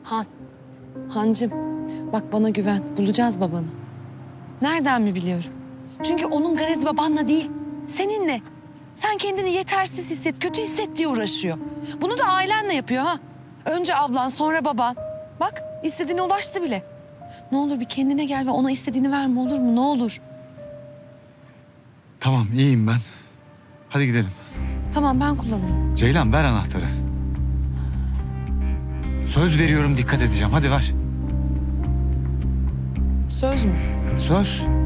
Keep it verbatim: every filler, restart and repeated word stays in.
Han, Hancım bak bana güven. Bulacağız babanı. Nereden mi biliyorum? Çünkü onun garezi babanla değil, seninle. Sen kendini yetersiz hisset, kötü hisset diye uğraşıyor. Bunu da ailenle yapıyor ha. Önce ablan, sonra baban. Bak istediğine ulaştı bile. Ne olur bir kendine gel ve ona istediğini verme, olur mu? Ne olur. Tamam, iyiyim ben. Hadi gidelim. Tamam, ben kullanayım. Ceylan, ver anahtarı. Söz veriyorum, dikkat edeceğim. Hadi ver. Söz mü? Söz.